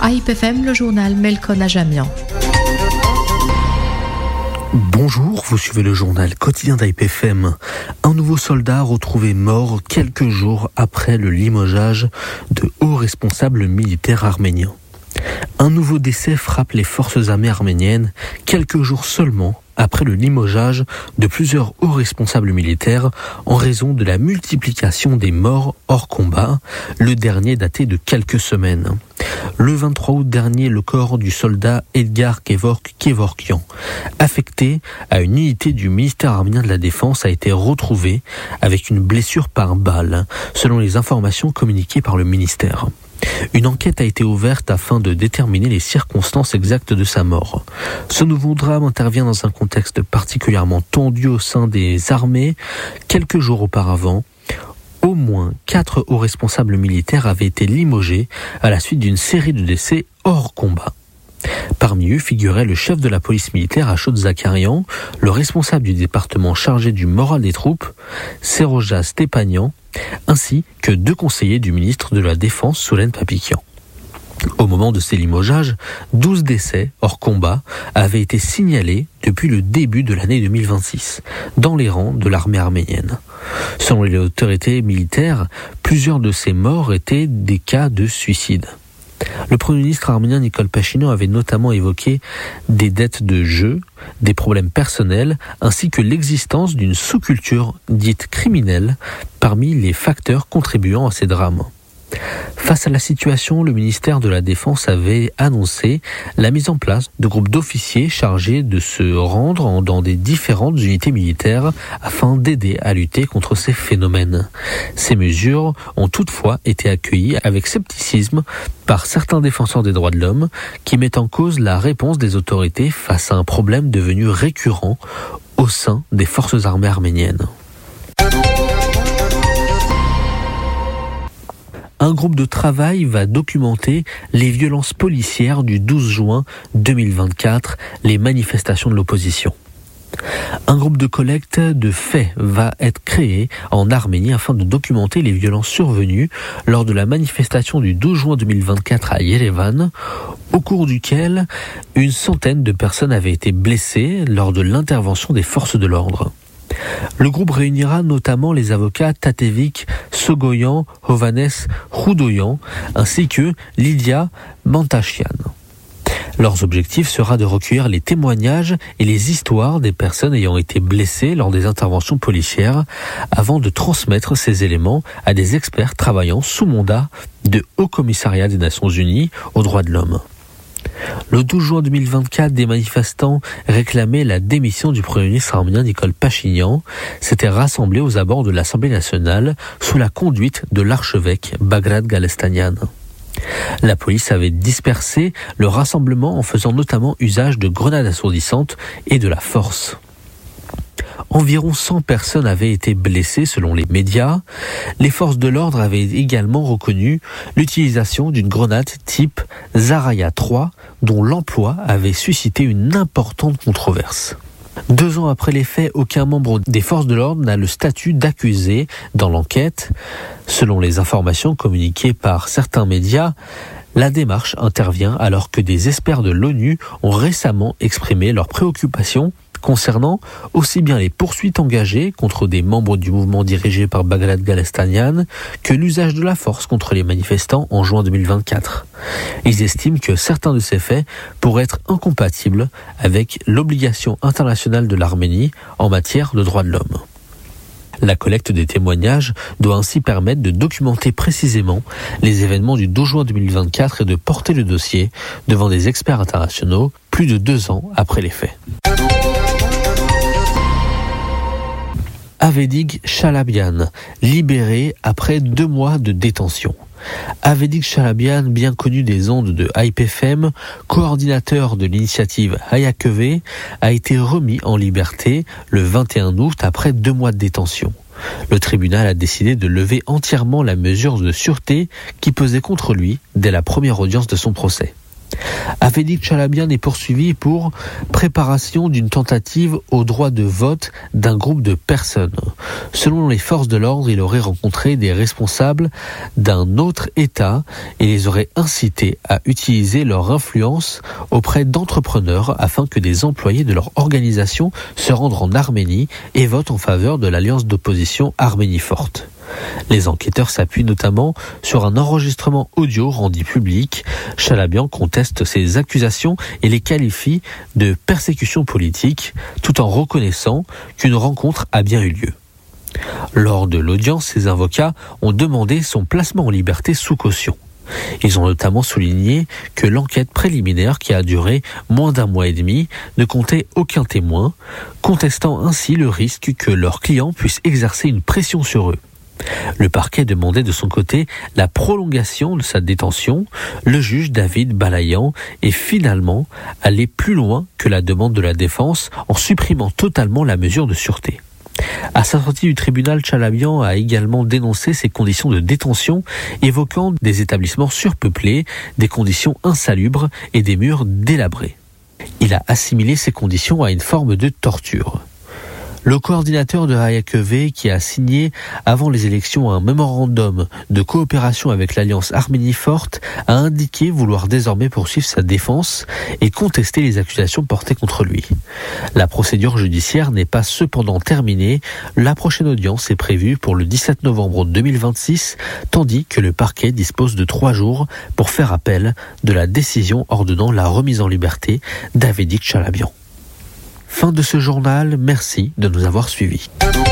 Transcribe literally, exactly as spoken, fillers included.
A I P F M, le journal Melkon Ajamian. Bonjour, vous suivez le journal quotidien d'A I P F M. Un nouveau soldat retrouvé mort quelques jours après le limogeage de hauts responsables militaires arméniens. Un nouveau décès frappe les forces armées arméniennes quelques jours seulement après le limogeage de plusieurs hauts responsables militaires en raison de la multiplication des morts hors combat, le dernier daté de quelques semaines. Le vingt-trois août dernier, le corps du soldat Edgar Kevork Kevorkian, affecté à une unité du ministère arménien de la Défense, a été retrouvé avec une blessure par balle, selon les informations communiquées par le ministère. Une enquête a été ouverte afin de déterminer les circonstances exactes de sa mort. Ce nouveau drame intervient dans un contexte particulièrement tendu au sein des armées. Quelques jours auparavant, au moins quatre hauts responsables militaires avaient été limogés à la suite d'une série de décès hors combat. Parmi eux figurait le chef de la police militaire Ashot Zakarian, le responsable du département chargé du moral des troupes, Seroja Stepanian, ainsi que deux conseillers du ministre de la Défense, Soulen Papikian. Au moment de ces limogeages, douze décès hors combat avaient été signalés depuis le début de l'année deux mille vingt-six, dans les rangs de l'armée arménienne. Selon les autorités militaires, plusieurs de ces morts étaient des cas de suicide. Le Premier ministre arménien Nikol Pachinian avait notamment évoqué des dettes de jeu, des problèmes personnels, ainsi que l'existence d'une sous-culture dite criminelle parmi les facteurs contribuant à ces drames. Face à la situation, le ministère de la Défense avait annoncé la mise en place de groupes d'officiers chargés de se rendre dans des différentes unités militaires afin d'aider à lutter contre ces phénomènes. Ces mesures ont toutefois été accueillies avec scepticisme par certains défenseurs des droits de l'homme qui mettent en cause la réponse des autorités face à un problème devenu récurrent au sein des forces armées arméniennes. Un groupe de travail va documenter les violences policières du douze juin deux mille vingt-quatre, les manifestations de l'opposition. Un groupe de collecte de faits va être créé en Arménie afin de documenter les violences survenues lors de la manifestation du douze juin deux mille vingt-quatre à Yerevan, au cours duquel une centaine de personnes avaient été blessées lors de l'intervention des forces de l'ordre. Le groupe réunira notamment les avocats Tatevik Sogoyan, Hovannes Khoudoyan, ainsi que Lydia Mantashian. Leurs objectifs sera de recueillir les témoignages et les histoires des personnes ayant été blessées lors des interventions policières avant de transmettre ces éléments à des experts travaillant sous mandat de Haut Commissariat des Nations Unies aux droits de l'homme. Le douze juin deux mille vingt-quatre, des manifestants réclamaient la démission du Premier ministre arménien Nikol Pachinian, s'étaient rassemblés aux abords de l'Assemblée nationale sous la conduite de l'archevêque Bagrat Galestanian. La police avait dispersé le rassemblement en faisant notamment usage de grenades assourdissantes et de la force. Environ cent personnes avaient été blessées selon les médias. Les forces de l'ordre avaient également reconnu l'utilisation d'une grenade type Zaraya trois dont l'emploi avait suscité une importante controverse. Deux ans après les faits, aucun membre des forces de l'ordre n'a le statut d'accusé dans l'enquête. Selon les informations communiquées par certains médias, la démarche intervient alors que des experts de l'ONU ont récemment exprimé leurs préoccupations concernant aussi bien les poursuites engagées contre des membres du mouvement dirigé par Bagrat Galestanian que l'usage de la force contre les manifestants en juin deux mille vingt-quatre. Ils estiment que certains de ces faits pourraient être incompatibles avec l'obligation internationale de l'Arménie en matière de droits de l'homme. La collecte des témoignages doit ainsi permettre de documenter précisément les événements du douze juin deux mille vingt-quatre et de porter le dossier devant des experts internationaux plus de deux ans après les faits. Avedik Chalabian, libéré après deux mois de détention. Avedik Chalabian, bien connu des ondes de A I P F M, coordinateur de l'initiative Hayakeve, a été remis en liberté le vingt et un août après deux mois de détention. Le tribunal a décidé de lever entièrement la mesure de sûreté qui pesait contre lui dès la première audience de son procès. Avedik Chalabian est poursuivi pour préparation d'une tentative au droit de vote d'un groupe de personnes. Selon les forces de l'ordre, il aurait rencontré des responsables d'un autre État et les aurait incités à utiliser leur influence auprès d'entrepreneurs afin que des employés de leur organisation se rendent en Arménie et votent en faveur de l'alliance d'opposition Arménie forte. Les enquêteurs s'appuient notamment sur un enregistrement audio rendu public. Chalabian conteste ces accusations et les qualifie de persécution politique, tout en reconnaissant qu'une rencontre a bien eu lieu. Lors de l'audience, ses avocats ont demandé son placement en liberté sous caution. Ils ont notamment souligné que l'enquête préliminaire, qui a duré moins d'un mois et demi, ne comptait aucun témoin, contestant ainsi le risque que leurs clients puissent exercer une pression sur eux. Le parquet demandait de son côté la prolongation de sa détention. Le juge David Balayan est finalement allé plus loin que la demande de la défense en supprimant totalement la mesure de sûreté. À sa sortie du tribunal, Chalabian a également dénoncé ses conditions de détention, évoquant des établissements surpeuplés, des conditions insalubres et des murs délabrés. Il a assimilé ces conditions à une forme de torture. Le coordinateur de Hayakeve, qui a signé avant les élections un mémorandum de coopération avec l'Alliance Arménie forte, a indiqué vouloir désormais poursuivre sa défense et contester les accusations portées contre lui. La procédure judiciaire n'est pas cependant terminée. La prochaine audience est prévue pour le dix-sept novembre deux mille vingt-six, tandis que le parquet dispose de trois jours pour faire appel de la décision ordonnant la remise en liberté d'Avedik Chalabian. Fin de ce journal, merci de nous avoir suivis.